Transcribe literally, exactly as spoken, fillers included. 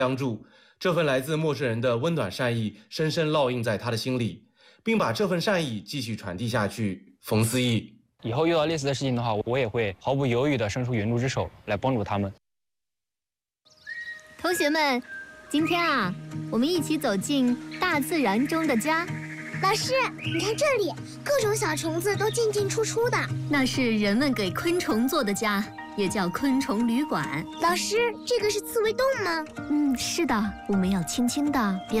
相助。这份来自陌生人的温暖善意，深深烙印在他的心里，并把这份善意继续传递下去。冯思义， 以后遇到类似的事情的话，我也会毫不犹豫地伸出援助之手来帮助他们。 同学们，今天啊，我们一起走进大自然中的家。 老师，你看这里，各种小虫子都进进出出的， 那是人们给昆虫做的家，也叫昆虫旅馆。 老师，这个是刺猬洞吗？ 嗯，是的，我们要轻轻的，别